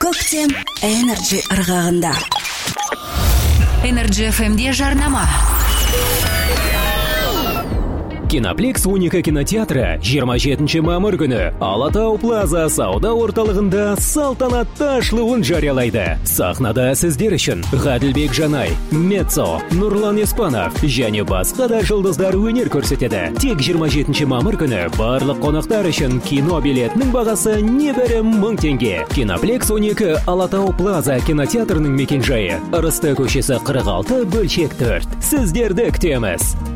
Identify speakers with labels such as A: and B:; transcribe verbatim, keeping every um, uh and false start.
A: Көктем Energy ырғағында.
B: Energy эф эмде жарнама.
C: Киноплекс Уника кинотеатры жиырма жетінші мамыр күні Алатау Плаза сауда орталығында салтанатты ашылуын жариялайды. Сахнада сіздер үшін Ғаділбек Жанай, Мецо, Нұрлан Еспанов және басқа да жұлдыздар өнер көрсетеді. Тек жиырма жетінші мамыр күні барлық қонақтар үшін кино билетінің бағасы небәрі мың теңге. Киноплекс Уника Алатау Плаза кинотеатрының мекенжайы Ырысты көшесі қырық алты бөлшек төрт. Сіздерді күтеміз.